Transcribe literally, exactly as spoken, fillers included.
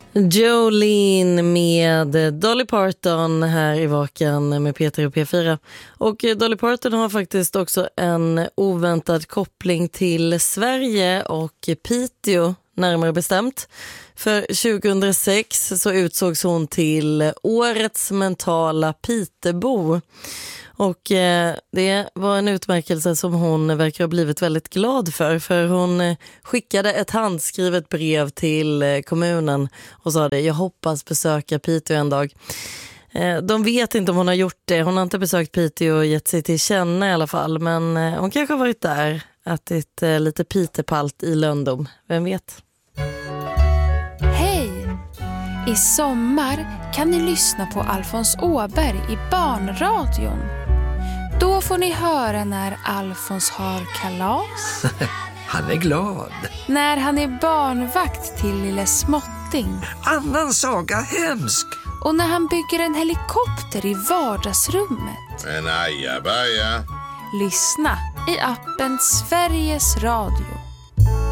Jolene med Dolly Parton här i Vakan med Peter och P fyra. Och Dolly Parton har faktiskt också en oväntad koppling till Sverige och Piteå närmare bestämt. För tjugohundrasex så utsågs hon till årets mentala Pitebo. Och eh, det var en utmärkelse som hon verkar ha blivit väldigt glad för. För hon eh, skickade ett handskrivet brev till eh, kommunen och sa det: jag hoppas besöka Piteå en dag. Eh, de vet inte om hon har gjort det. Hon har inte besökt Piteå och gett sig till känna i alla fall. Men eh, hon kanske har varit där, ätit eh, lite pitepalt i Löndom. Vem vet? Hej! I sommar kan ni lyssna på Alfons Åberg i Barnradion. Då får ni höra när Alfons har kalas. Han är glad. När han är barnvakt till lille Småtting. Annan saga hemsk. Och när han bygger en helikopter i vardagsrummet. En ajabaja. Lyssna i appen Sveriges Radio.